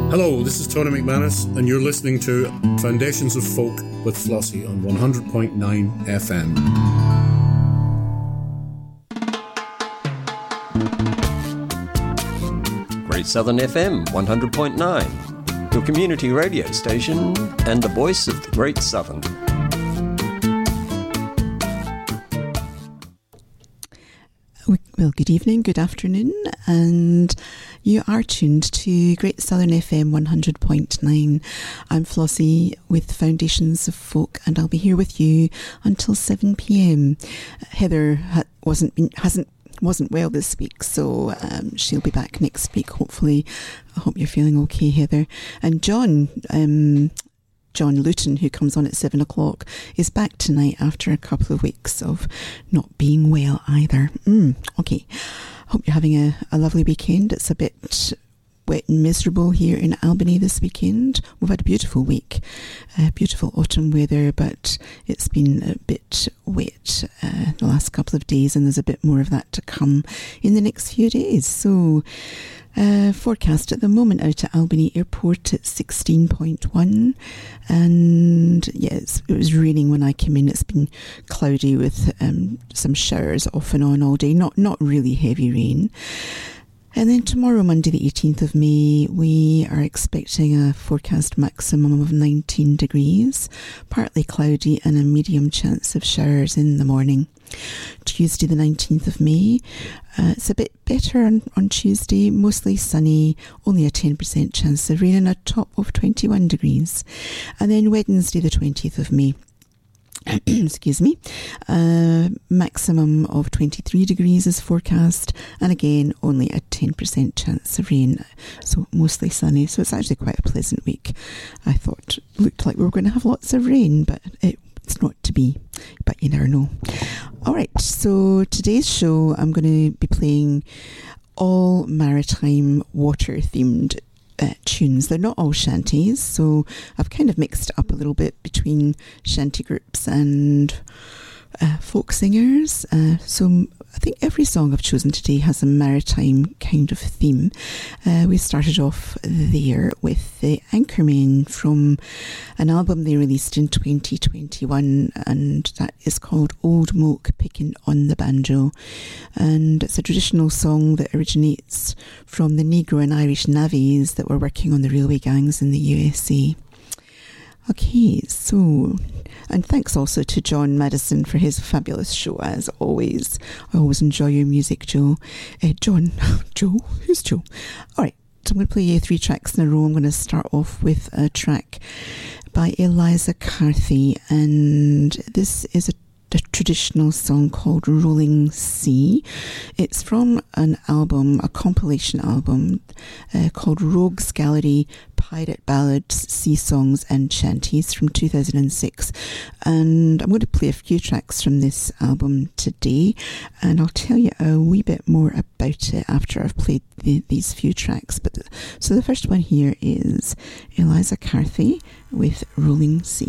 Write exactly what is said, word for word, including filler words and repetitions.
Hello, this is Tony McManus, and you're listening to Foundations of Folk with Flossie on one hundred point nine F M. Great Southern F M one hundred point nine, your community radio station and the voice of the Great Southern. Well, good evening, good afternoon, and you are tuned to Great Southern F M one hundred point nine. I'm Flossie with Foundations of Folk, and I'll be here with you until seven p.m. Heather ha- wasn't been, hasn't wasn't well this week, so um, she'll be back next week, hopefully. I hope you're feeling okay, Heather. And John, um, John Luton, who comes on at seven o'clock, is back tonight after a couple of weeks of not being well either. Mm, okay. Hope you're having a, a lovely weekend. It's a bit wet and miserable here in Albany this weekend. We've had a beautiful week, uh, beautiful autumn weather, but it's been a bit wet uh, the last couple of days, and there's a bit more of that to come in the next few days. So, uh, forecast at the moment out at Albany Airport at sixteen point one, and yeah, it's, it was raining when I came in. It's been cloudy with um, some showers off and on all day, not not really heavy rain. And then tomorrow, Monday the eighteenth of May, we are expecting a forecast maximum of nineteen degrees, partly cloudy and a medium chance of showers in the morning. Tuesday the nineteenth of May, uh, it's a bit better on, on Tuesday, mostly sunny, only a ten percent chance of rain and a top of twenty-one degrees. And then Wednesday the twentieth of May, excuse me, uh, maximum of twenty-three degrees is forecast, and again only a ten percent chance of rain, so mostly sunny. So it's actually quite a pleasant week. I thought it looked like we were going to have lots of rain, but it, it's not to be, but you never know. Alright, so today's show I'm going to be playing all maritime water themed Uh, tunes. They're not all shanties, so I've kind of mixed it up a little bit between shanty groups and uh, folk singers. Uh, so I think every song I've chosen today has a maritime kind of theme. Uh, we started off there with the Anchormen from an album they released in twenty twenty-one, and that is called Old Moke Picking on the Banjo. And it's a traditional song that originates from the Negro and Irish navvies that were working on the railway gangs in the U S A. Okay, so, and thanks also to John Madison for his fabulous show, as always. I always enjoy your music, Joe. Uh, John, Joe? Who's Joe? All right, so I'm going to play you three tracks in a row. I'm going to start off with a track by Eliza Carthy, and this is a a traditional song called Rolling Sea. It's from an album, a compilation album uh, called Rogues Gallery Pirate Ballads, Sea Songs and Chanties from two thousand six. And I'm going to play a few tracks from this album today, and I'll tell you a wee bit more about it after I've played the, these few tracks. But so the first one here is Eliza Carthy with Rolling Sea.